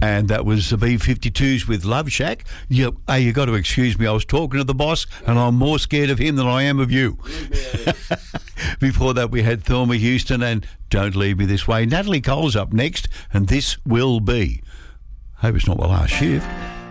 And that was the B-52s with Love Shack. You got to excuse me, I was talking to the boss and I'm more scared of him than I am of you. Before that we had Thelma Houston and Don't Leave Me This Way. Natalie Cole's up next and This Will Be. Hope it's not the last shift.